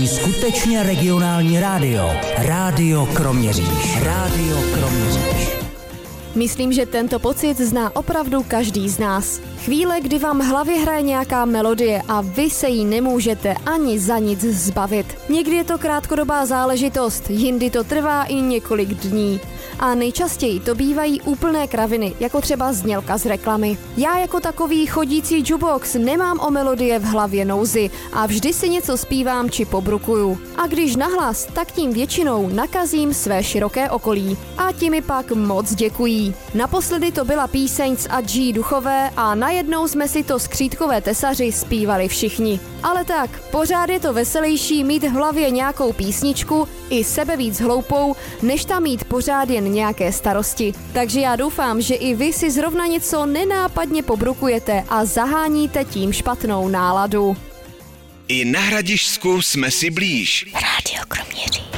Skutečně regionální rádio. Rádio Kroměříž. Rádio Kroměříž. Myslím, že tento pocit zná opravdu každý z nás. Chvíle, kdy vám v hlavě hraje nějaká melodie a vy se jí nemůžete ani za nic zbavit. Někdy je to krátkodobá záležitost, jindy to trvá i několik dní. A nejčastěji to bývají úplné kraviny, jako třeba znělka z reklamy. Já jako takový chodící jukebox nemám o melodie v hlavě nouzi a vždy si něco zpívám či pobrukuju. A když nahlas, tak tím většinou nakazím své široké okolí. A ti mi pak moc děkují. Naposledy to byla píseň z Adží Duchové a najednou jsme si to skřítkové tesaři zpívali všichni. Ale tak, pořád je to veselější mít v hlavě nějakou písničku, i sebe víc hloupou, než tam mít pořád jen nějaké starosti. Takže já doufám, že i vy si zrovna něco nenápadně pobrukujete a zaháníte tím špatnou náladu. I na Hradišťsku jsme si blíž. Rádio Kroměříž.